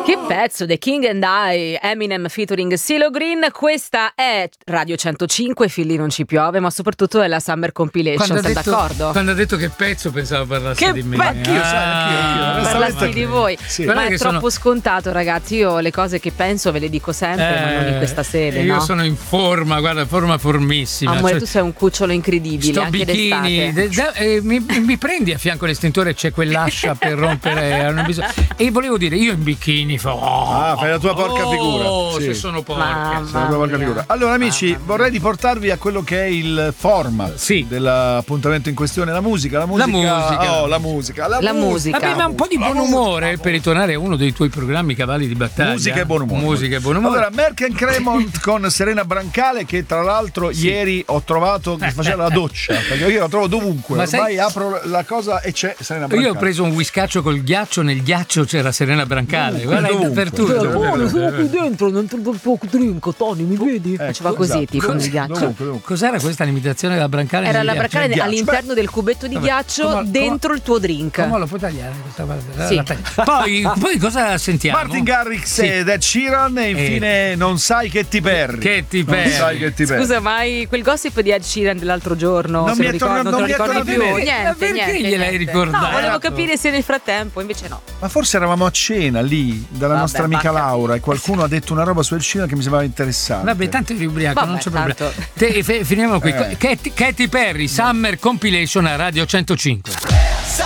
Che pezzo, The King and I, Eminem featuring CeeLo Green. Questa è Radio 105, Filli non ci piove, ma soprattutto è la Summer Compilation, sei d'accordo? Quando ha detto che pezzo pensavo parlassi di me. Anch'io. Parlassi di voi. Sì. Ma è troppo scontato, ragazzi. Io le cose che penso ve le dico sempre, ma non in questa sede. Io no? sono in forma, guarda, forma formissima. Amore, tu sei un cucciolo incredibile, anche bikini, d'estate. mi prendi a fianco l'estintore, c'è quell'ascia per rompere. E volevo dire, io in bikini fai la tua porca figura. Sì. Se sono porca. Allora amici, vorrei riportarvi a quello che è il format dell'appuntamento in questione, la musica. La musica. Vabbè, ma un po' di buon umore per ritornare a uno dei tuoi programmi cavalli di battaglia. Musica e buon umore. Allora, Merck & Cremont con Serena Brancale, che tra l'altro ieri ho trovato che faceva la doccia, perché io la trovo dovunque. Ormai apro la cosa e c'è Serena Brancale. Io ho preso un whiskaccio col ghiaccio, nel ghiaccio c'era Serena Brancale. Guarda, dappertutto. Sono qui dentro, non drinco, Tony, mi vedi? Faceva così, tipo nel ghiaccio. Cos'era questa l'imitazione della Brancale? Era la Brancale all'interno del cubetto di ghiaccio dentro il tuo drink. Come lo puoi tagliare questa parte? Sì. Poi cosa sentiamo? Martin Garrix e Ed Sheeran e infine Non sai che ti perdi. Scusa, ma quel gossip di Ed Sheeran dell'altro giorno, non se mi lo ricordo, non te lo ricordi più? Niente. Perché gliel'hai ricordato? No, volevo capire se nel frattempo, invece no. Ma forse eravamo a cena lì dalla nostra amica Laura e qualcuno ha detto una roba su Ed Sheeran che mi sembrava interessante. Vabbè, tanto eri ubriaco, non c'è problema. Finiamo qui. Katy Perry, Summer Compilation a Radio 105.